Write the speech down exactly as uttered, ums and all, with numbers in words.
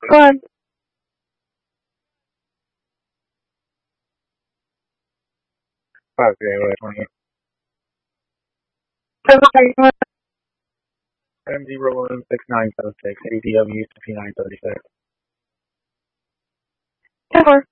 Go ahead. five January twenty. M zero one six nine seven six A D W fifty nine thirty six. ten four.